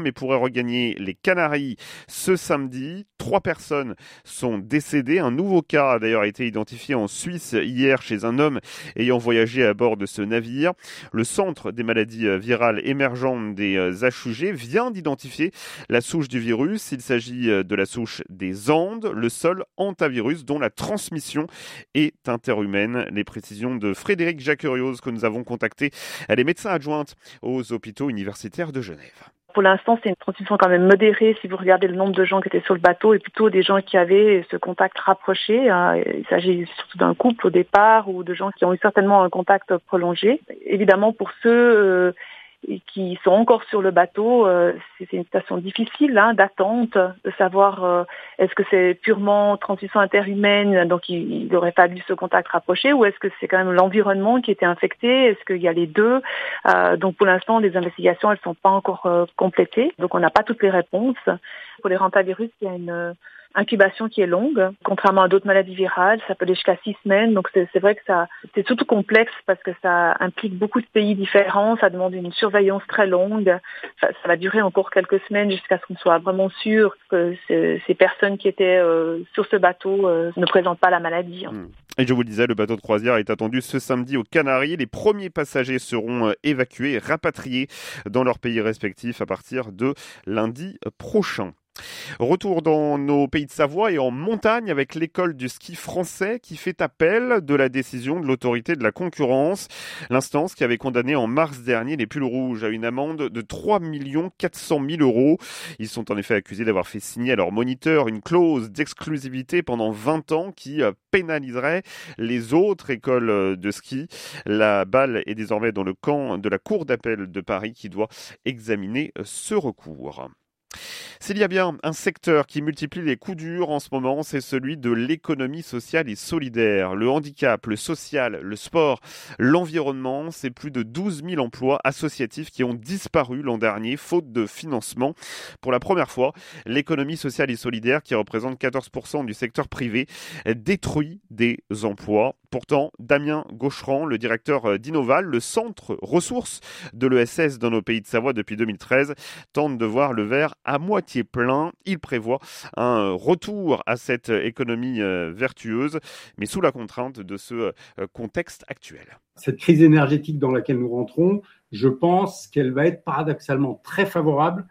mais pourrait regagner les Canaries ce samedi. 3 personnes sont décédées. Un nouveau cas a d'ailleurs été identifié en Suisse hier chez un homme ayant voyagé à bord de ce navire. Le Centre des maladies virales émergentes des HUG vient d'identifier la souche du virus. Il s'agit de la souche des Andes, le seul hantavirus dont la transmission est interhumaine. Les précisions de Frédéric Jacquerios que nous avons contacté. Elle est médecin adjointe aux hôpitaux universitaires de Genève. Pour l'instant, c'est une transmission quand même modérée si vous regardez le nombre de gens qui étaient sur le bateau et plutôt des gens qui avaient ce contact rapproché. Il s'agit surtout d'un couple au départ ou de gens qui ont eu certainement un contact prolongé. Évidemment, pour ceux qui sont encore sur le bateau, c'est une situation difficile d'attente, de savoir est-ce que c'est purement transmission interhumaine, donc il aurait fallu ce contact rapproché, ou est-ce que c'est quand même l'environnement qui était infecté, est-ce qu'il y a les deux. Donc pour l'instant, les investigations, elles sont pas encore complétées, donc on n'a pas toutes les réponses. Pour les hantavirus, il y a une incubation qui est longue, contrairement à d'autres maladies virales, ça peut aller jusqu'à 6 semaines, donc c'est vrai que c'est surtout complexe parce que ça implique beaucoup de pays différents, ça demande une surveillance très longue, ça va durer encore quelques semaines jusqu'à ce qu'on soit vraiment sûr que ces personnes qui étaient sur ce bateau ne présentent pas la maladie. Et je vous le disais, le bateau de croisière est attendu ce samedi aux Canaries. Les premiers passagers seront évacués et rapatriés dans leurs pays respectifs à partir de lundi prochain. Retour dans nos pays de Savoie et en montagne avec l'école du ski français qui fait appel de la décision de l'autorité de la concurrence. L'instance qui avait condamné en mars dernier les pulls rouges à une amende de 3 400 000 €. Ils sont en effet accusés d'avoir fait signer à leurs moniteurs une clause d'exclusivité pendant 20 ans qui pénaliserait les autres écoles de ski. La balle est désormais dans le camp de la Cour d'appel de Paris qui doit examiner ce recours. S'il y a bien un secteur qui multiplie les coups durs en ce moment, c'est celui de l'économie sociale et solidaire. Le handicap, le social, le sport, l'environnement, c'est plus de 12 000 emplois associatifs qui ont disparu l'an dernier, faute de financement. Pour la première fois, l'économie sociale et solidaire, qui représente 14% du secteur privé, détruit des emplois. Pourtant, Damien Gaucherand, le directeur d'Innoval, le centre ressources de l'ESS dans nos pays de Savoie depuis 2013, tente de voir le verre à moitié plein. Il prévoit un retour à cette économie vertueuse, mais sous la contrainte de ce contexte actuel. Cette crise énergétique dans laquelle nous rentrons, je pense qu'elle va être paradoxalement très favorable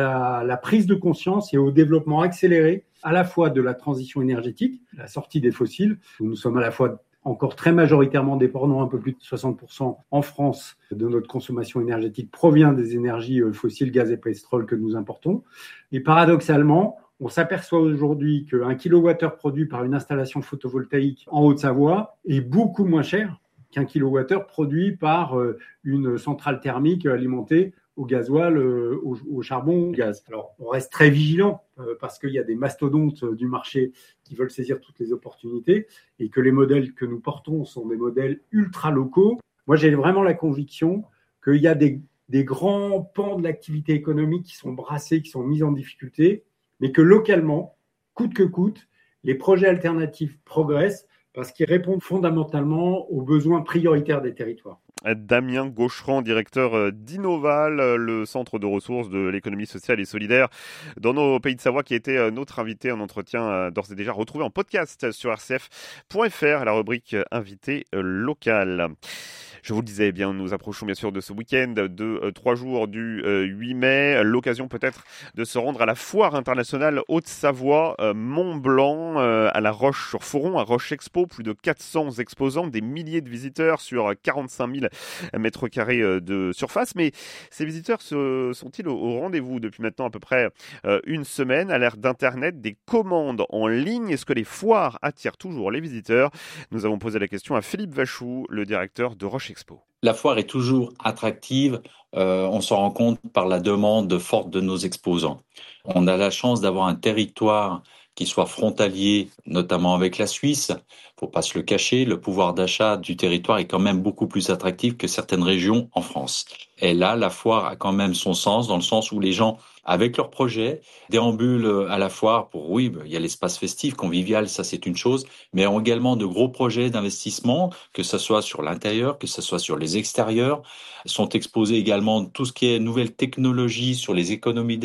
à la prise de conscience et au développement accéléré à la fois de la transition énergétique, la sortie des fossiles, où nous sommes à la fois encore très majoritairement dépendants, un peu plus de 60% en France de notre consommation énergétique provient des énergies fossiles, gaz et pétrole que nous importons. Et paradoxalement, on s'aperçoit aujourd'hui qu'un kilowattheure produit par une installation photovoltaïque en Haute-Savoie est beaucoup moins cher qu'un kilowattheure produit par une centrale thermique alimentée au gasoil, au charbon, au gaz. Alors, on reste très vigilant parce qu'il y a des mastodontes du marché qui veulent saisir toutes les opportunités et que les modèles que nous portons sont des modèles ultra locaux. Moi, j'ai vraiment la conviction qu'il y a des grands pans de l'activité économique qui sont brassés, qui sont mis en difficulté, mais que localement, coûte que coûte, les projets alternatifs progressent parce qu'ils répondent fondamentalement aux besoins prioritaires des territoires. Damien Gaucherand, directeur d'Innoval, le centre de ressources de l'économie sociale et solidaire dans nos pays de Savoie, qui était notre invité en entretien d'ores et déjà retrouvé en podcast sur rcf.fr, la rubrique invité local. Je vous le disais, nous approchons bien sûr de ce week-end de 3 jours du 8 mai. L'occasion peut-être de se rendre à la foire internationale Haute-Savoie, Mont-Blanc, à la Roche-sur-Foron, à Roche Expo. Plus de 400 exposants, des milliers de visiteurs sur 45 000 mètres carrés de surface. Mais ces visiteurs sont-ils au rendez-vous depuis maintenant à peu près une semaine? À l'ère d'Internet, des commandes en ligne, est-ce que les foires attirent toujours les visiteurs? Nous avons posé la question à Philippe Vachou, le directeur de Roche Expo. La foire est toujours attractive, on s'en rend compte par la demande forte de nos exposants. On a la chance d'avoir un territoire qui soit frontalier, notamment avec la Suisse. Faut pas se le cacher, le pouvoir d'achat du territoire est quand même beaucoup plus attractif que certaines régions en France. Et là, la foire a quand même son sens, dans le sens où les gens, avec leurs projets, déambulent à la foire pour, il y a l'espace festif, convivial, ça c'est une chose, mais ont également de gros projets d'investissement, que ce soit sur l'intérieur, que ce soit sur les extérieurs, sont exposés également tout ce qui est nouvelles technologies sur les économies